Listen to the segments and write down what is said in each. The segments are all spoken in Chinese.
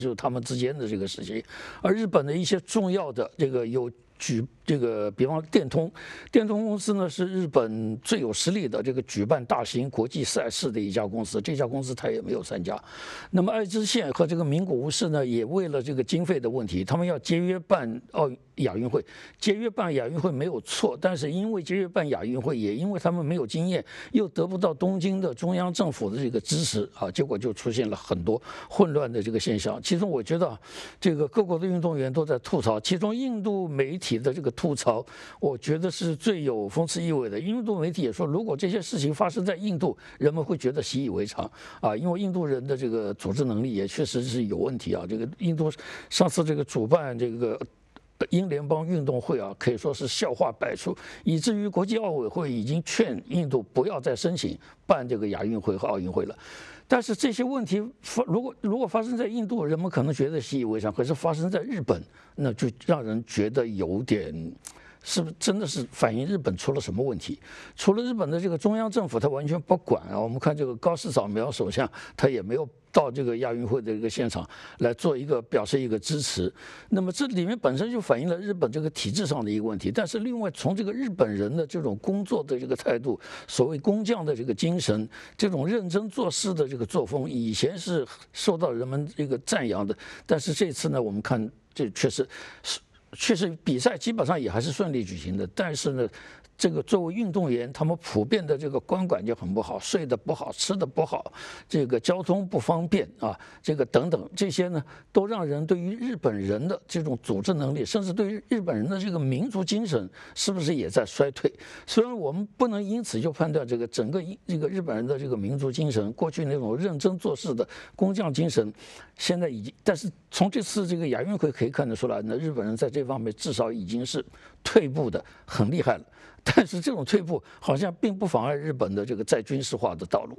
就是他们之间的这个事情。而日本的一些重要的这个比方电通公司呢，是日本最有实力的这个举办大型国际赛事的一家公司，这家公司它也没有参加。那么爱知县和这个名古屋市呢，也为了这个经费的问题，他们要节约办亚运会，节约办亚运会没有错，但是因为节约办亚运会，也因为他们没有经验，又得不到东京的中央政府的这个支持啊，结果就出现了很多混乱的这个现象。其中我觉得这个各国的运动员都在吐槽，其中印度媒体的这个吐槽，我觉得是最有讽刺意味的。印度媒体也说，如果这些事情发生在印度，人们会觉得习以为常啊，因为印度人的这个组织能力也确实是有问题啊。这个印度上次这个主办这个英联邦运动会啊，可以说是笑话百出，以至于国际奥委会已经劝印度不要再申请办这个亚运会和奥运会了。但是这些问题如果发生在印度，人们可能觉得习以为常；可是发生在日本，那就让人觉得有点。是不是真的是反映日本出了什么问题？除了日本的这个中央政府，他完全不管啊。我们看这个高市早苗首相，他也没有到这个亚运会的这个现场来做表示一个支持。那么这里面本身就反映了日本这个体制上的一个问题。但是另外从这个日本人的这种工作的这个态度，所谓工匠的这个精神，这种认真做事的这个作风，以前是受到人们这个赞扬的。但是这次呢，我们看这确实比赛基本上也还是顺利举行的，但是呢，这个作为运动员，他们普遍的这个观感就很不好，睡得不好，吃得不好，这个交通不方便啊，这个等等这些呢，都让人对于日本人的这种组织能力，甚至对于日本人的这个民族精神，是不是也在衰退？虽然我们不能因此就判断这个整个这个日本人的这个民族精神，过去那种认真做事的工匠精神，现在已经，但是从这次这个亚运会可以看得出来，那日本人在这方面至少已经是退步的很厉害了。但是这种退步好像并不妨碍日本的这个再军事化的道路。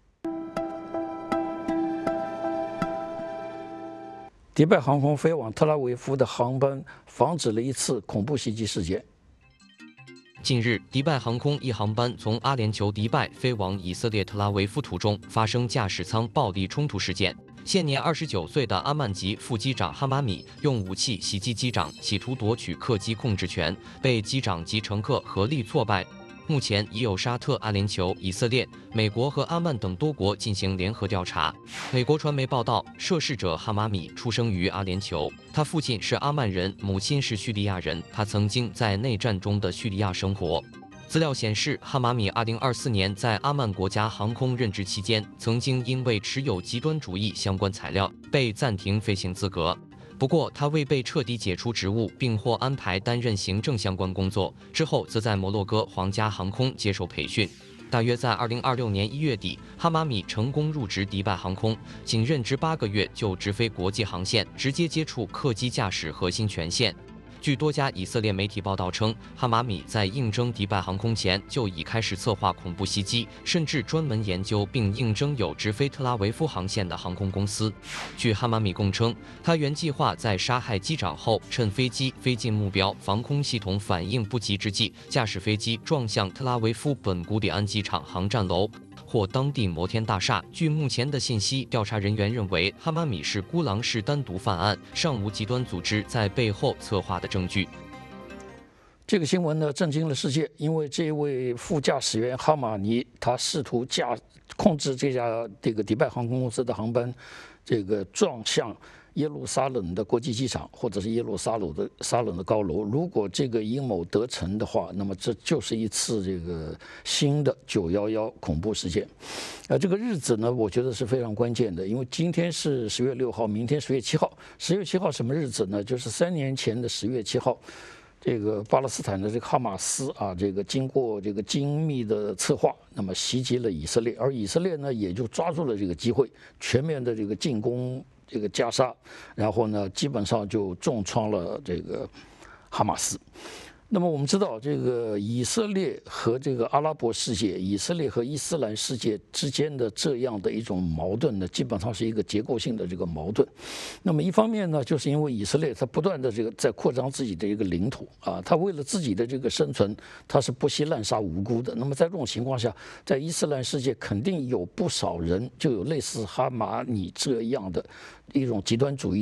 迪拜航空飞往特拉维夫的航班防止了一次恐怖袭击事件。 近日，迪拜航空一航班从阿联酋迪拜飞往以色列特拉维夫途中发生驾驶舱暴力冲突事件。现年29岁的阿曼籍副机长哈马米用武器袭击机长，企图夺取客机控制权，被机长及乘客合力挫败。目前已有沙特、阿联酋、以色列、美国和阿曼等多国进行联合调查。美国传媒报道，涉事者哈马米出生于阿联酋，他父亲是阿曼人，母亲是叙利亚人，他曾经在内战中的叙利亚生活。资料显示，哈马米2024年在阿曼国家航空任职期间，曾经因为持有极端主义相关材料被暂停飞行资格。不过，他未被彻底解除职务，并获安排担任行政相关工作。之后，则在摩洛哥皇家航空接受培训。大约在2026年1月底，哈马米成功入职迪拜航空，仅任职8个月就直飞国际航线，直接接触客机驾驶核心权限。据多家以色列媒体报道称，哈马米在应征迪拜航空前就已开始策划恐怖袭击，甚至专门研究并应征有直飞特拉维夫航线的航空公司。据哈马米供称，他原计划在杀害机长后，趁飞机飞进目标防空系统反应不及之际，驾驶飞机撞向特拉维夫本古里安机场航站楼或当地摩天大厦。据目前的信息，调查人员认为哈马米是孤狼式单独犯案，尚无极端组织在背后策划的证据。 这个新闻呢，震惊了世界，因为这位副驾驶员哈马尼，他试图控制这个迪拜航空公司的航班，这个撞向耶路撒冷的国际机场，或者是耶路撒冷的高楼。如果这个阴谋得逞的话，那么这就是一次这个新的911恐怖事件。这个日子呢，我觉得是非常关键的，因为今天是10月6号，明天10月7号。10月7号什么日子呢？就是3年前的10月7号。这个巴勒斯坦的这个哈马斯啊，这个经过这个精密的策划，那么袭击了以色列，而以色列呢也就抓住了这个机会，全面的这个进攻这个加沙，然后呢基本上就重创了这个哈马斯。那么我们知道，这个以色列和这个阿拉伯世界、以色列和伊斯兰世界之间的这样的一种矛盾呢，基本上是一个结构性的这个矛盾。那么一方面呢，就是因为以色列它不断的这个在扩张自己的一个领土啊，它为了自己的这个生存，它是不惜滥杀无辜的。那么在这种情况下，在伊斯兰世界肯定有不少人就有类似哈马尼这样的一种极端主义。